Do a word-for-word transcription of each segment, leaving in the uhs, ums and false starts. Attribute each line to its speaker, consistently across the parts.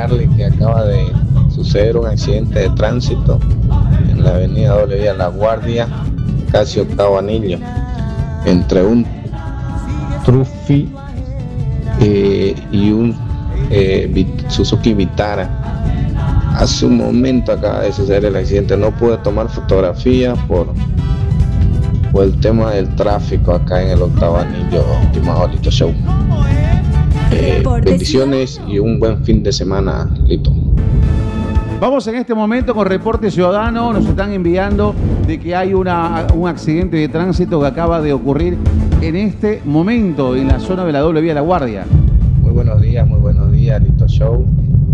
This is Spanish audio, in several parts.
Speaker 1: comunicarle que acaba de suceder un accidente de tránsito en la avenida Doble Vía La Guardia, casi octavo anillo, entre un Trufi eh, y un eh, Suzuki Vitara. Hace un momento acaba de suceder el accidente, no pude tomar fotografía por, por el tema del tráfico acá en el octavo anillo, estimado Lito Show. Eh, bendiciones y un buen fin de semana, Lito.
Speaker 2: Vamos en este momento con Reporte Ciudadano. Nos están enviando de que hay una, un accidente de tránsito que acaba de ocurrir en este momento en la zona de la Doble Vía La Guardia.
Speaker 1: Muy buenos días, muy buenos días, Lito Show.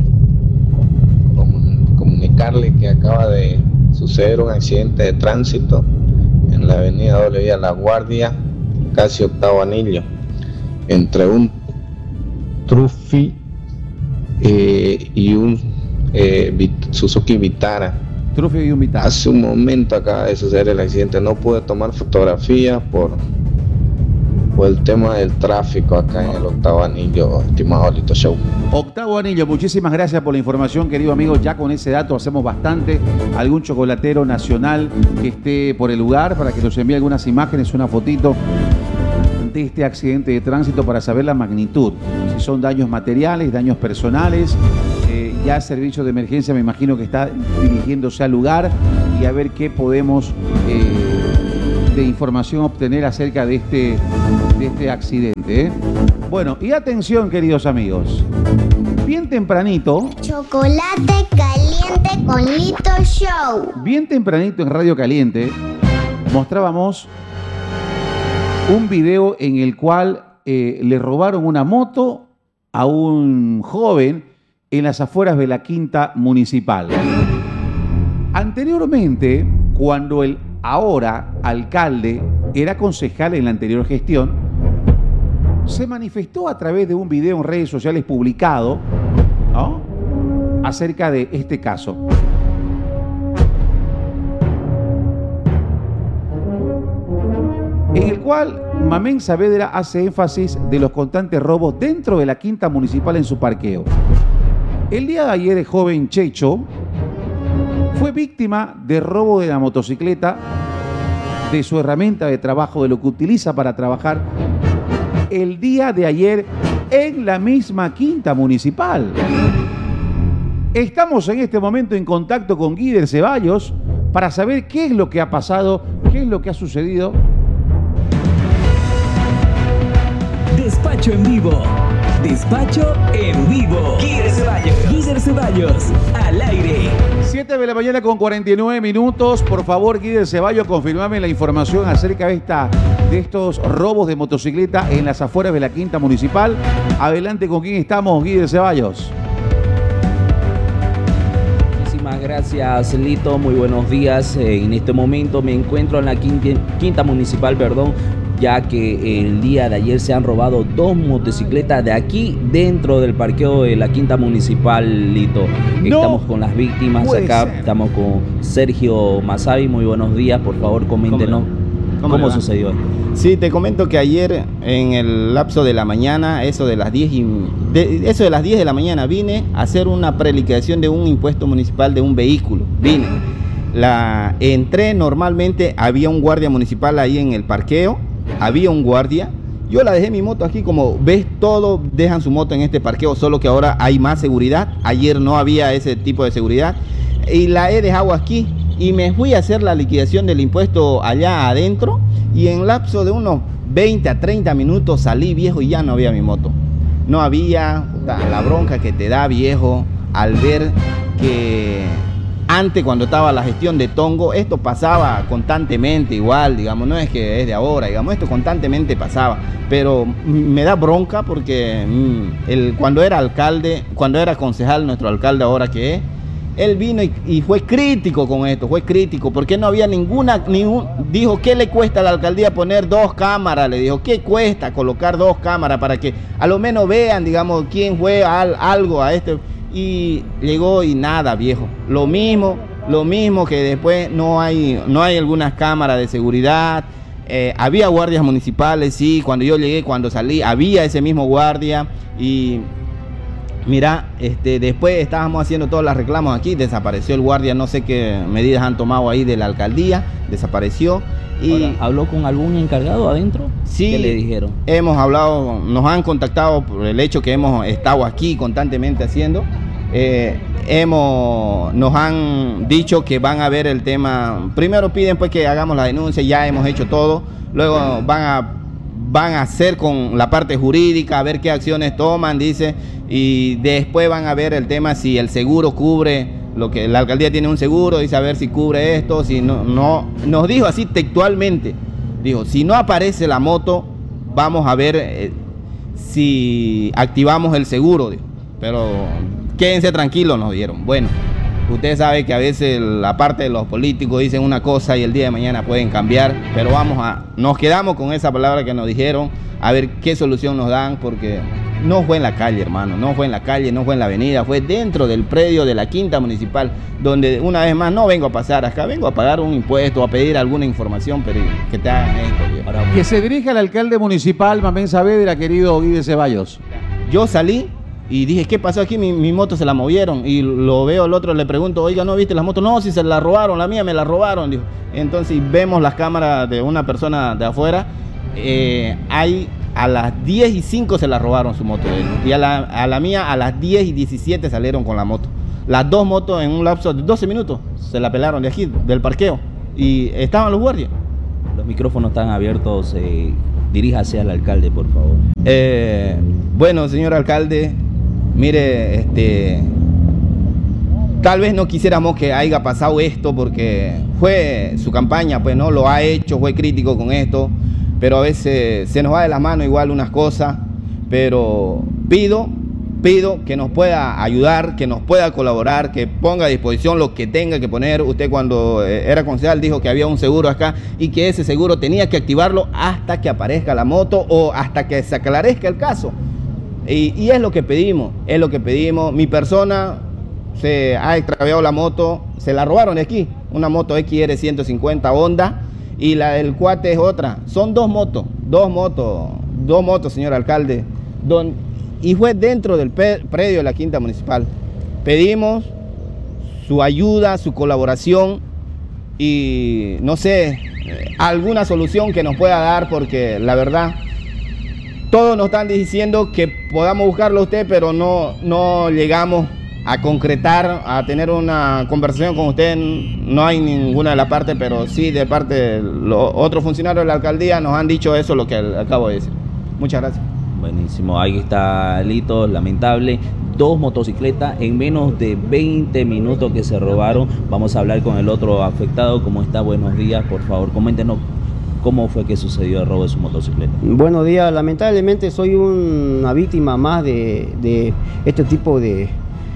Speaker 1: Comun- comunicarle que acaba de suceder un accidente de tránsito en la avenida Doble Vía La Guardia, casi octavo anillo, entre un Trufi eh, y un eh, Vit- Suzuki Vitara.
Speaker 2: Trufi y un Vitara.
Speaker 1: Hace un momento acaba de suceder el accidente, no pude tomar fotografías por, por el tema del tráfico acá en el octavo anillo, estimado Lito Show.
Speaker 2: Octavo anillo, muchísimas gracias por la información, querido amigo. Ya con ese dato hacemos bastante. Algún chocolatero nacional que esté por el lugar para que nos envíe algunas imágenes, una fotito de este accidente de tránsito para saber la magnitud, si son daños materiales, daños personales. Eh, ya el servicio de emergencia me imagino que está dirigiéndose al lugar y a ver qué podemos eh, de información obtener acerca de este, de este accidente, ¿eh? Bueno, y atención, queridos amigos, bien tempranito,
Speaker 3: Chocolate caliente con Lito Show.
Speaker 2: bien tempranito en Radio Caliente mostrábamos un video en el cual eh, le robaron una moto a un joven en las afueras de la Quinta Municipal. Anteriormente, cuando el ahora alcalde era concejal en la anterior gestión, se manifestó a través de un video en redes sociales publicado, ¿no?, acerca de este caso. En el cual Mamén Saavedra hace énfasis de los constantes robos dentro de la Quinta Municipal en su parqueo. El día de ayer el joven Checho fue víctima de robo de la motocicleta, de su herramienta de trabajo, de lo que utiliza para trabajar, el día de ayer en la misma Quinta Municipal. Estamos en este momento en contacto con Guider Ceballos para saber qué es lo que ha pasado, qué es lo que ha sucedido.
Speaker 4: Despacho en vivo. Despacho en vivo. Guider Ceballos. Guider Ceballos. Al aire.
Speaker 2: siete de la mañana con cuarenta y nueve minutos. Por favor, Guider Ceballos, confirmame la información acerca de, esta, de estos robos de motocicleta en las afueras de la Quinta Municipal. Adelante, ¿con quién estamos, Guider Ceballos?
Speaker 5: Muchísimas gracias, Lito. Muy buenos días. En este momento me encuentro en la Quinta, Quinta Municipal, perdón, ya que el día de ayer se han robado dos motocicletas de aquí dentro del parqueo de la Quinta Municipal, Lito.
Speaker 2: No
Speaker 5: Estamos con las víctimas acá,
Speaker 2: ser.
Speaker 5: estamos con Sergio Masavi. Muy buenos días, por favor, coméntenos
Speaker 6: ¿Cómo,
Speaker 5: cómo sucedió esto.
Speaker 6: Sí, te comento que ayer en el lapso de la mañana, eso de las diez y, de, eso de las diez de la mañana, vine a hacer una preliquidación de un impuesto municipal de un vehículo. Vine, la entré normalmente, había un guardia municipal ahí en el parqueo. Había un guardia, yo la dejé mi moto aquí, como ves, todos dejan su moto en este parqueo, solo que ahora hay más seguridad. Ayer no había ese tipo de seguridad y la he dejado aquí y me fui a hacer la liquidación del impuesto allá adentro y en lapso de unos veinte a treinta minutos salí, viejo, y ya no había mi moto. No había, la bronca que te da, viejo, al ver que antes, cuando estaba la gestión de Tongo, esto pasaba constantemente igual, digamos, no es que es de ahora, digamos, esto constantemente pasaba, pero me da bronca porque mmm, el, cuando era alcalde, cuando era concejal, nuestro alcalde ahora que es, él vino y, y fue crítico con esto, fue crítico, porque no había ninguna, ningún, dijo, ¿qué le cuesta a la alcaldía poner dos cámaras? Le dijo, ¿qué cuesta colocar dos cámaras para que a lo menos vean, digamos, quién fue al, algo a este? Y llegó y nada, viejo. Lo mismo, lo mismo que después no hay, no hay algunas cámaras de seguridad. Eh, había guardias municipales, sí, cuando yo llegué, cuando salí, había ese mismo guardia y Mira, este, después estábamos haciendo todos los reclamos aquí, desapareció el guardia, no sé qué medidas han tomado ahí de la alcaldía, desapareció. Y
Speaker 5: Ahora, ¿habló con algún encargado adentro?
Speaker 6: sí,
Speaker 5: ¿Qué le dijeron?
Speaker 6: hemos hablado, nos han contactado por el hecho que hemos estado aquí constantemente haciendo. Eh, hemos, nos han dicho que van a ver el tema, primero piden pues que hagamos la denuncia, ya hemos hecho todo, luego van a van a hacer con la parte jurídica, a ver qué acciones toman, dice, y después van a ver el tema si el seguro cubre lo que la alcaldía tiene un seguro, dice a ver si cubre esto, si no, no, nos dijo así textualmente, dijo, si no aparece la moto, vamos a ver eh, si activamos el seguro, dijo. Pero quédense tranquilos, nos dieron. Bueno, usted sabe que a veces la parte de los políticos dicen una cosa y el día de mañana pueden cambiar, pero vamos a, nos quedamos con esa palabra que nos dijeron, a ver qué solución nos dan, porque no fue en la calle, hermano, no fue en la calle, no fue en la avenida, fue dentro del predio de la Quinta Municipal, donde una vez más no vengo a pasar acá, vengo a pagar un impuesto, a pedir alguna información, pero que te hagan esto.
Speaker 5: Ahora,
Speaker 2: Que se dirija al alcalde municipal, Mamén Saavedra, querido Guide Ceballos.
Speaker 6: Yo salí y dije, ¿qué pasó aquí? Mi, mi moto se la movieron. Y lo veo al otro, le pregunto, oiga, ¿no viste las motos? No, si se la robaron, la mía me la robaron. Dijo. Entonces vemos las cámaras de una persona de afuera. Eh, hay a las diez y cinco se la robaron su moto. Y a la, a la mía a las diez y diecisiete salieron con la moto. Las dos motos en un lapso de doce minutos se la pelaron de aquí, del parqueo. Y estaban los guardias.
Speaker 5: los micrófonos están abiertos. Eh, diríjase al alcalde, por favor.
Speaker 6: Eh, bueno, señor alcalde, mire, este, tal vez no quisiéramos que haya pasado esto porque fue su campaña, pues no lo ha hecho, fue crítico con esto, pero a veces se nos va de la mano igual unas cosas, pero pido, pido que nos pueda ayudar, que nos pueda colaborar, que ponga a disposición lo que tenga que poner. Usted cuando era concejal dijo que había un seguro acá y que ese seguro tenía que activarlo hasta que aparezca la moto o hasta que se aclarezca el caso. Y, y es lo que pedimos, es lo que pedimos. Mi persona se ha extraviado la moto, se la robaron de aquí, una moto X R ciento cincuenta Honda, y la del cuate es otra. Son dos motos, dos motos, dos motos, señor alcalde, don, y fue dentro del predio de la Quinta Municipal. Pedimos su ayuda, su colaboración y no sé, alguna solución que nos pueda dar, porque la verdad todos nos están diciendo que podamos buscarlo a usted, pero no, no llegamos a concretar, a tener una conversación con usted. No hay ninguna de las partes, pero sí de parte de los otros funcionarios de la alcaldía nos han dicho eso, lo que acabo de decir. Muchas gracias.
Speaker 5: Buenísimo, ahí está Lito, lamentable. Dos motocicletas en menos de veinte minutos que se robaron. Vamos a hablar con el otro afectado. ¿Cómo está? Buenos días, por favor, coméntenos cómo fue que sucedió el robo de su motocicleta.
Speaker 7: Buenos días, lamentablemente soy una víctima más de, de este tipo de,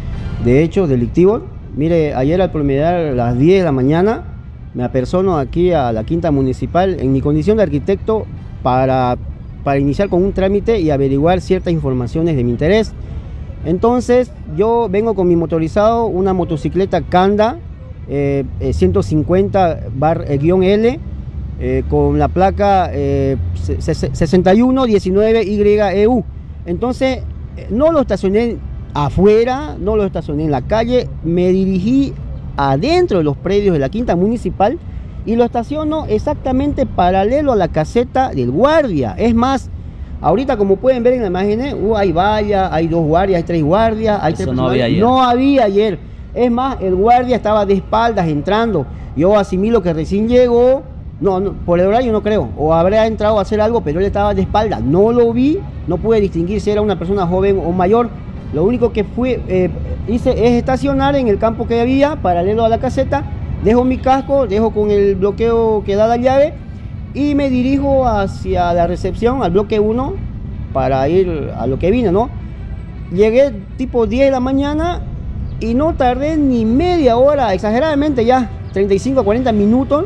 Speaker 7: de hechos delictivos. Mire, ayer al promediar las diez de la mañana me apersono aquí a la Quinta Municipal en mi condición de arquitecto para, para iniciar con un trámite y averiguar ciertas informaciones de mi interés. Entonces yo vengo con mi motorizado, una motocicleta Kanda eh, eh, ciento cincuenta guión L, Eh, con la placa eh, sesenta y uno diecinueve Y E U. Entonces eh, no lo estacioné afuera, no lo estacioné en la calle, me dirigí adentro de los predios de la Quinta Municipal y lo estaciono exactamente paralelo a la caseta del guardia. Es más, ahorita como pueden ver en la imagen, uh, hay valla, hay dos guardias, hay tres guardias, hay
Speaker 5: Eso
Speaker 7: tres
Speaker 5: no había ayer.
Speaker 7: No había ayer. Es más, el guardia estaba de espaldas entrando. Yo asimilo que recién llegó. No, no, por el horario no creo, o habrá entrado a hacer algo, pero él estaba de espalda, no lo vi, no pude distinguir si era una persona joven o mayor. Lo único que fue, eh, hice es estacionar en el campo que había, paralelo a la caseta, dejo mi casco, dejo con el bloqueo que da la llave y me dirijo hacia la recepción, al bloque uno, para ir a lo que vine, ¿no? Llegué tipo diez de la mañana y no tardé ni media hora, exageradamente ya, treinta y cinco a cuarenta minutos,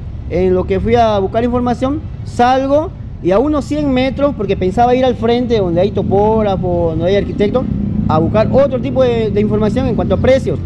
Speaker 7: en lo que fui a buscar información. Salgo y a unos cien metros, porque pensaba ir al frente donde hay topógrafo, donde hay arquitecto, a buscar otro tipo de, de información en cuanto a precios.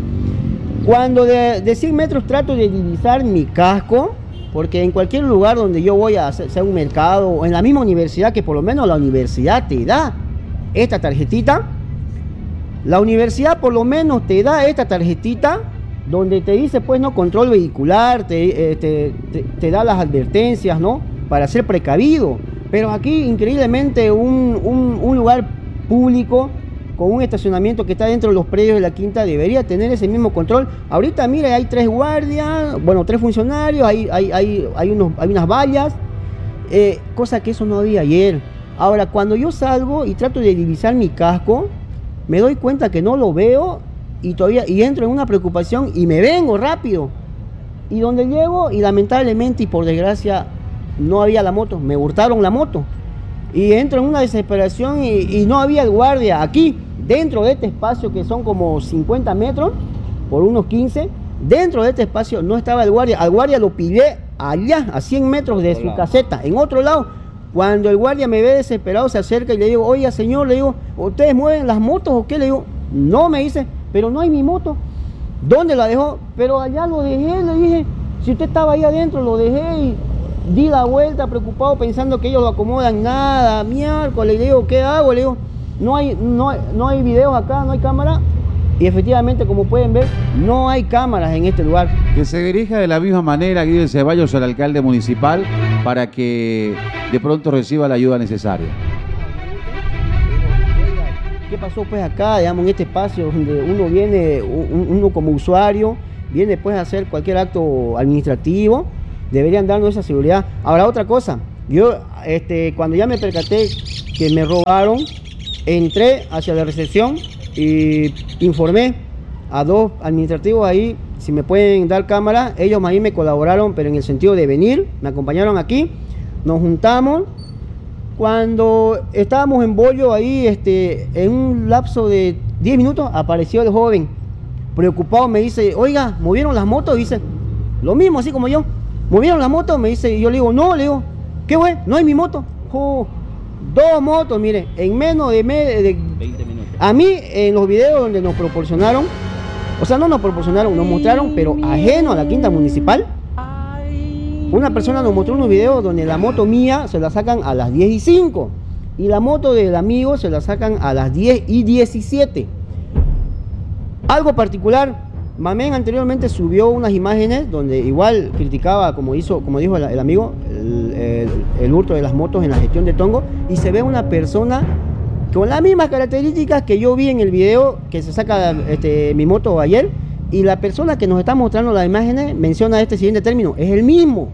Speaker 7: Cuando de, de cien metros trato de divisar mi casco, porque en cualquier lugar donde yo voy a hacer, sea un mercado o en la misma universidad, que por lo menos la universidad te da esta tarjetita, La universidad por lo menos te da esta tarjetita donde te dice, pues, no, control vehicular, te, eh, te, te, te da las advertencias, ¿no? Para ser precavido. Pero aquí, increíblemente, un, un, un lugar público con un estacionamiento que está dentro de los predios de la Quinta debería tener ese mismo control. Ahorita, mire, hay tres guardias, bueno, tres funcionarios, hay, hay, hay, hay, unos, hay unas vallas, eh, cosa que eso no había ayer. Ahora, cuando yo salgo y trato de divisar mi casco, me doy cuenta que no lo veo y todavía y entro en una preocupación y me vengo rápido. Y donde llego, y lamentablemente y por desgracia no había la moto, me hurtaron la moto. Y entro en una desesperación y, y no había el guardia aquí, dentro de este espacio que son como cincuenta metros por unos quince, dentro de este espacio no estaba el guardia. Al guardia lo pillé allá, a cien metros de su caseta, en otro lado. Cuando el guardia me ve desesperado, se acerca y le digo, oiga señor, le digo, ¿ustedes mueven las motos o qué? Le digo, no, me dice, pero no hay mi moto. ¿Dónde la dejó? Pero allá lo dejé, le dije, si usted estaba ahí adentro, lo dejé y di la vuelta preocupado pensando que ellos lo acomodan. Nada, miércoles, le digo, ¿qué hago? Le digo, no hay, no hay, no hay videos acá, no hay cámara. Y efectivamente, como pueden ver, no hay cámaras en este lugar.
Speaker 2: Que se dirija de la misma manera Guido Ceballos al alcalde municipal para que de pronto reciba la ayuda necesaria.
Speaker 7: ¿Qué pasó pues acá, digamos, en este espacio donde uno viene, uno como usuario, viene pues a hacer cualquier acto administrativo? Deberían darnos esa seguridad. Ahora, otra cosa, yo este, cuando ya me percaté que me robaron, entré hacia la recepción y informé a dos administrativos ahí si me pueden dar cámara. Ellos ahí me colaboraron, pero en el sentido de venir, me acompañaron aquí, nos juntamos. Cuando estábamos en bollo ahí, este, en un lapso de diez minutos, apareció el joven, preocupado, me dice, oiga, ¿movieron las motos? Dice, lo mismo, así como yo, ¿movieron las motos? Me dice, y yo le digo, no, le digo, ¿qué güey? No hay mi moto. Oh, dos motos, mire, en menos de, me, de veinte minutos. A mí, en los videos donde nos proporcionaron, o sea, no nos proporcionaron, nos mostraron, pero ajeno a la Quinta Municipal, una persona nos mostró unos videos donde la moto mía se la sacan a las diez y cinco y la moto del amigo se la sacan a las diez y diecisiete. Algo particular, Mamén anteriormente subió unas imágenes donde igual criticaba, como hizo, como dijo el, el amigo, el, el, el hurto de las motos en la gestión de Tongo, y se ve una persona con las mismas características que yo vi en el video que se saca este, mi moto ayer, y la persona que nos está mostrando las imágenes menciona este siguiente término, es el mismo.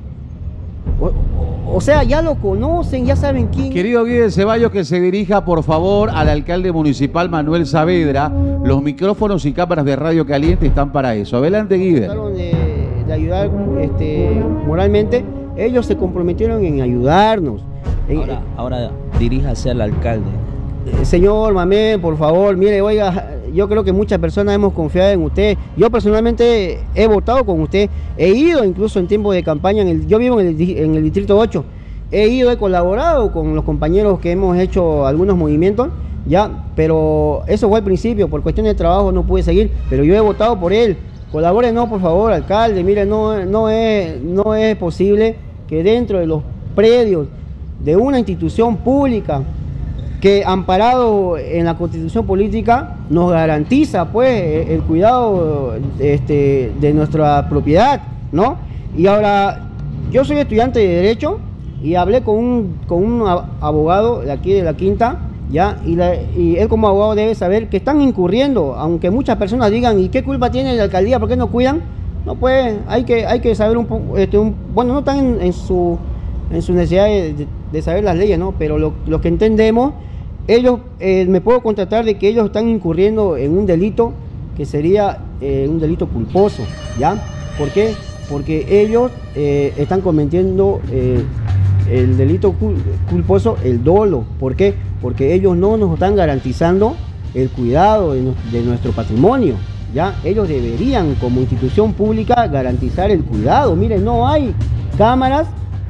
Speaker 7: O, o sea, ya lo conocen, ya saben quién.
Speaker 2: Querido Guido Ceballos, que se dirija por favor al alcalde municipal Manuel Saavedra. Los micrófonos y cámaras de Radio Caliente están para eso. Adelante, Guido.
Speaker 7: Trataron de, de ayudar este, moralmente. Ellos se comprometieron en ayudarnos.
Speaker 5: Ahora, ahora diríjase al alcalde.
Speaker 7: Eh, señor Mamén, por favor, mire, oiga, yo creo que muchas personas hemos confiado en usted. Yo personalmente he votado con usted. He ido incluso en tiempo de campaña. En el, yo vivo en el, en el Distrito ocho. He ido, he colaborado con los compañeros que hemos hecho algunos movimientos, ya, pero eso fue al principio. Por cuestión de trabajo no pude seguir, pero yo he votado por él. Colabórenos, por favor, alcalde. Mire, no, no, es, no es posible que dentro de los predios de una institución pública que amparado en la Constitución política nos garantiza pues el cuidado este, de nuestra propiedad, ¿no? Y ahora, yo soy estudiante de Derecho y hablé con un, con un abogado de aquí de la Quinta, ¿ya? Y, la, y él como abogado debe saber que están incurriendo, aunque muchas personas digan, ¿y qué culpa tiene la alcaldía? ¿Por qué no cuidan? No, pues hay que, hay que saber un poco, este, un, bueno, no están en, en, su, en su necesidad de, de saber las leyes, ¿no? Pero lo, lo que entendemos, ellos, eh, me puedo contratar de que ellos están incurriendo en un delito que sería eh, un delito culposo, ¿ya? ¿Por qué? Porque ellos eh, están cometiendo eh, el delito cul culposo, el dolo. ¿Por qué? Porque ellos no nos están garantizando el cuidado de, no, de nuestro patrimonio, ¿ya? Ellos deberían, como institución pública, garantizar el cuidado. Miren, no hay cámaras,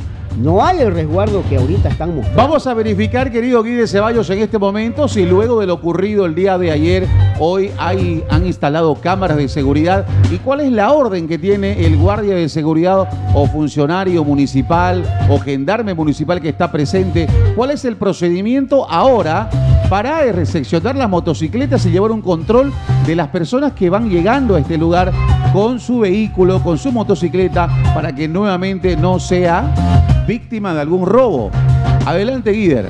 Speaker 7: no hay el resguardo que ahorita están mostrando.
Speaker 2: Vamos a verificar, querido Guido Ceballos, en este momento, si luego de lo ocurrido el día de ayer, hoy hay, han instalado cámaras de seguridad y cuál es la orden que tiene el guardia de seguridad o funcionario municipal o gendarme municipal que está presente. ¿Cuál es el procedimiento ahora para recepcionar las motocicletas y llevar un control de las personas que van llegando a este lugar con su vehículo, con su motocicleta, para que nuevamente no sea víctima de algún robo. Adelante, Guider.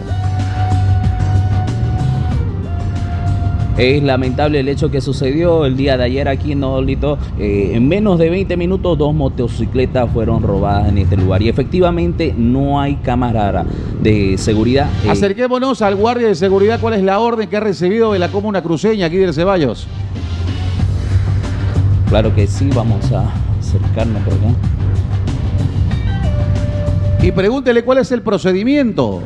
Speaker 5: Es lamentable el hecho que sucedió el día de ayer aquí en Nolito. Eh, en menos de veinte minutos, dos motocicletas fueron robadas en este lugar. Y efectivamente no hay cámara de seguridad. Eh,
Speaker 2: Acerquémonos al guardia de seguridad. ¿Cuál es la orden que ha recibido de la comuna cruceña, Guider Ceballos?
Speaker 5: Claro que sí, vamos a acercarnos por acá.
Speaker 2: Y pregúntele cuál es el procedimiento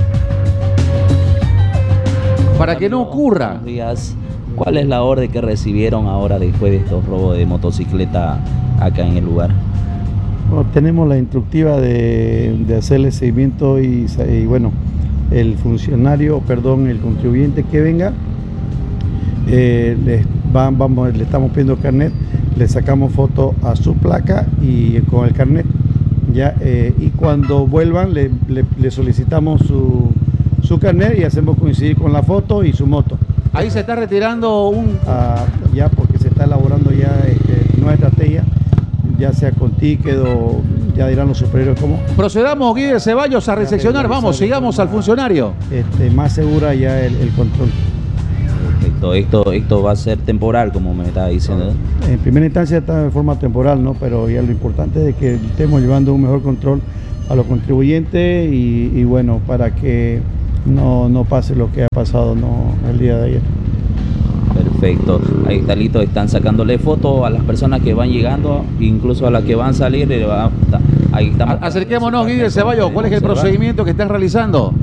Speaker 2: para que no ocurra.
Speaker 5: Buenos días. ¿Cuál es la orden que recibieron ahora después de estos robos de motocicleta acá en el lugar?
Speaker 8: Bueno, tenemos la instructiva de, de hacerle seguimiento y, y bueno, el funcionario, perdón, el contribuyente que venga, eh, le, van, vamos, le estamos pidiendo carnet, le sacamos foto a su placa y con el carnet, ya, eh, y cuando vuelvan le, le, le solicitamos su su carnet y hacemos coincidir con la foto y su moto.
Speaker 2: Ahí se está retirando un...
Speaker 8: Ah, ya porque se está elaborando ya este, nueva estrategia, ya sea con ticket o ya dirán los superiores cómo.
Speaker 2: Procedamos, Guider Ceballos, a recepcionar. Vamos, sigamos al funcionario.
Speaker 8: Este, más segura ya el, el control.
Speaker 5: Esto, esto, esto va a ser temporal, como me estaba diciendo.
Speaker 8: En primera instancia está de forma temporal, ¿no? Pero ya lo importante es que estemos llevando un mejor control a los contribuyentes y, y bueno, para que no, no pase lo que ha pasado, ¿no?, el día de ayer.
Speaker 5: Perfecto. Ahí está, Lito, están sacándole fotos a las personas que van llegando, incluso a las que van a salir. Ahí estamos.
Speaker 2: Acerquémonos, Guider Ceballos, ¿cuál es el procedimiento que están realizando?